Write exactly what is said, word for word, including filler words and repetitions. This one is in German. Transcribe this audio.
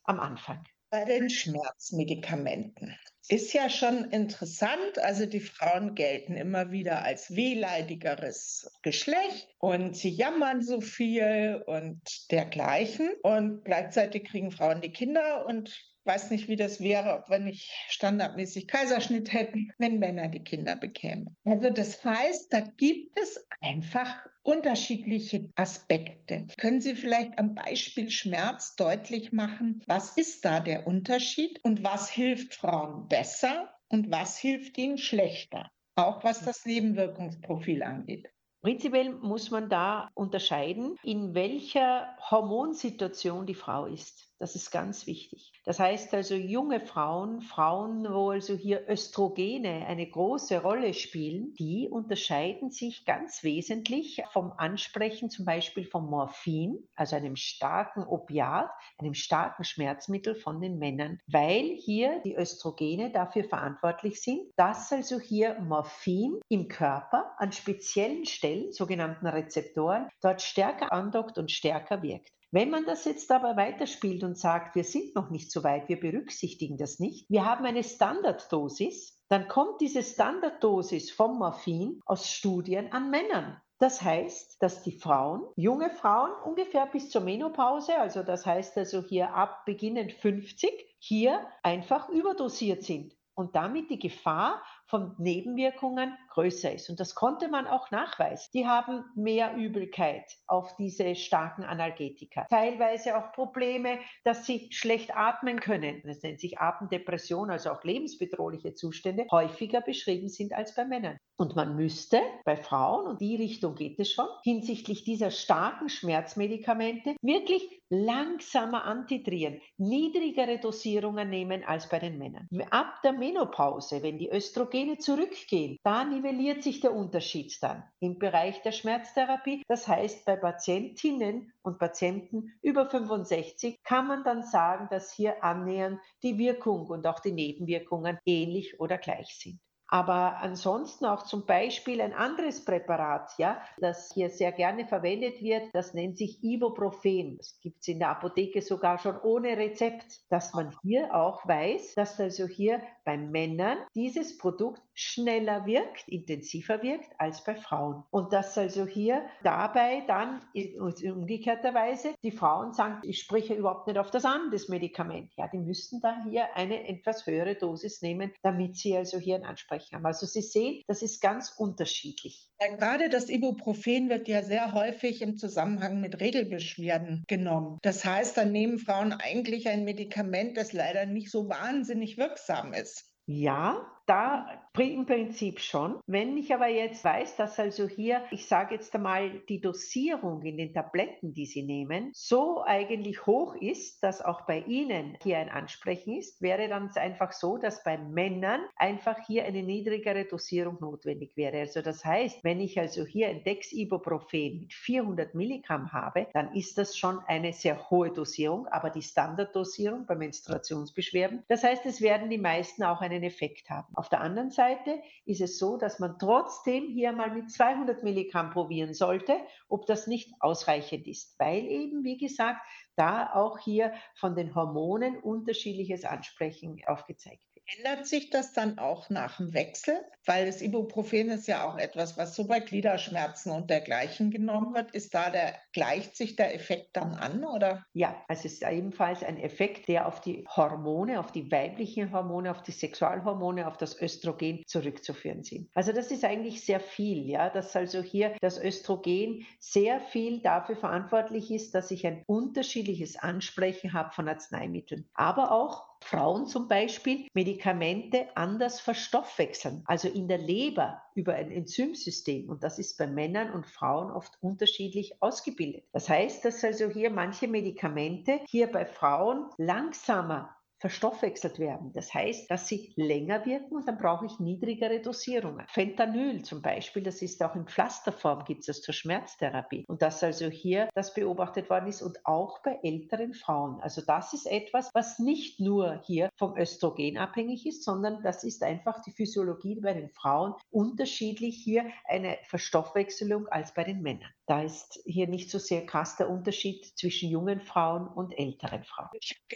am Anfang? Bei den Schmerzmedikamenten ist ja schon interessant. Also die Frauen gelten immer wieder als wehleidigeres Geschlecht und sie jammern so viel und dergleichen. Und gleichzeitig kriegen Frauen die Kinder und weiß nicht, wie das wäre, ob wir nicht standardmäßig Kaiserschnitt hätten, wenn Männer die Kinder bekämen. Also das heißt, da gibt es einfach unterschiedliche Aspekte. Können Sie vielleicht am Beispiel Schmerz deutlich machen, was ist da der Unterschied und was hilft Frauen besser und was hilft ihnen schlechter? Auch was das Nebenwirkungsprofil angeht. Prinzipiell muss man da unterscheiden, in welcher Hormonsituation die Frau ist. Das ist ganz wichtig. Das heißt also junge Frauen, Frauen, wo also hier Östrogene eine große Rolle spielen, die unterscheiden sich ganz wesentlich vom Ansprechen zum Beispiel von Morphin, also einem starken Opiat, einem starken Schmerzmittel von den Männern, weil hier die Östrogene dafür verantwortlich sind, dass also hier Morphin im Körper an speziellen Stellen, sogenannten Rezeptoren, dort stärker andockt und stärker wirkt. Wenn man das jetzt aber weiterspielt und sagt, wir sind noch nicht so weit, wir berücksichtigen das nicht, wir haben eine Standarddosis, dann kommt diese Standarddosis vom Morphin aus Studien an Männern. Das heißt, dass die Frauen, junge Frauen ungefähr bis zur Menopause, also das heißt also hier ab beginnend fünfzig, hier einfach überdosiert sind und damit die Gefahr von Nebenwirkungen größer ist. Und das konnte man auch nachweisen. Die haben mehr Übelkeit auf diese starken Analgetika. Teilweise auch Probleme, dass sie schlecht atmen können. Das nennt sich Atemdepression, also auch lebensbedrohliche Zustände, häufiger beschrieben sind als bei Männern. Und man müsste bei Frauen, und die Richtung geht es schon, hinsichtlich dieser starken Schmerzmedikamente wirklich langsamer antitrieren, niedrigere Dosierungen nehmen als bei den Männern. Ab der Menopause, wenn die Östrogene zurückgehen, da nivelliert sich der Unterschied dann im Bereich der Schmerztherapie. Das heißt, bei Patientinnen und Patienten über fünfundsechzig kann man dann sagen, dass hier annähernd die Wirkung und auch die Nebenwirkungen ähnlich oder gleich sind. Aber ansonsten auch zum Beispiel ein anderes Präparat, ja, das hier sehr gerne verwendet wird, das nennt sich Ibuprofen. Das gibt es in der Apotheke sogar schon ohne Rezept, dass man hier auch weiß, dass also hier bei Männern dieses Produkt schneller wirkt, intensiver wirkt als bei Frauen. Und dass also hier dabei dann in umgekehrter Weise die Frauen sagen, ich spreche überhaupt nicht auf das an, das Medikament. Ja, die müssten da hier eine etwas höhere Dosis nehmen, damit sie also hier einen Ansprech haben. Also Sie sehen, das ist ganz unterschiedlich. Ja, gerade das Ibuprofen wird ja sehr häufig im Zusammenhang mit Regelbeschwerden genommen. Das heißt, dann nehmen Frauen eigentlich ein Medikament, das leider nicht so wahnsinnig wirksam ist. Ja, da pri im Prinzip schon. Wenn ich aber jetzt weiß, dass also hier, ich sage jetzt einmal, die Dosierung in den Tabletten, die Sie nehmen, so eigentlich hoch ist, dass auch bei Ihnen hier ein Ansprechen ist, wäre dann es einfach so, dass bei Männern einfach hier eine niedrigere Dosierung notwendig wäre. Also das heißt, wenn ich also hier ein Dexibuprofen mit vierhundert Milligramm habe, dann ist das schon eine sehr hohe Dosierung, aber die Standarddosierung bei Menstruationsbeschwerden. Das heißt, es werden die meisten auch einen Effekt haben. Auf der anderen Seite ist es so, dass man trotzdem hier mal mit zweihundert Milligramm probieren sollte, ob das nicht ausreichend ist, weil eben, wie gesagt, da auch hier von den Hormonen unterschiedliches Ansprechen aufgezeigt wird. Ändert sich das dann auch nach dem Wechsel? Weil das Ibuprofen ist ja auch etwas, was so bei Gliederschmerzen und dergleichen genommen wird. Ist da der, gleicht sich der Effekt dann an, oder? Ja, es ist ebenfalls ein Effekt, der auf die Hormone, auf die weiblichen Hormone, auf die Sexualhormone, auf das Östrogen zurückzuführen sind. Also das ist eigentlich sehr viel, ja, dass also hier das Östrogen sehr viel dafür verantwortlich ist, dass ich ein unterschiedliches Ansprechen habe von Arzneimitteln. Aber auch Frauen zum Beispiel Medikamente anders verstoffwechseln, also in der Leber über ein Enzymsystem. Und das ist bei Männern und Frauen oft unterschiedlich ausgebildet. Das heißt, dass also hier manche Medikamente hier bei Frauen langsamer verstoffwechselt werden. Das heißt, dass sie länger wirken und dann brauche ich niedrigere Dosierungen. Fentanyl zum Beispiel, das ist auch in Pflasterform, gibt es das zur Schmerztherapie. Und dass also hier das beobachtet worden ist und auch bei älteren Frauen. Also das ist etwas, was nicht nur hier vom Östrogen abhängig ist, sondern das ist einfach die Physiologie bei den Frauen unterschiedlich hier eine Verstoffwechselung als bei den Männern. Da ist hier nicht so sehr krass der Unterschied zwischen jungen Frauen und älteren Frauen.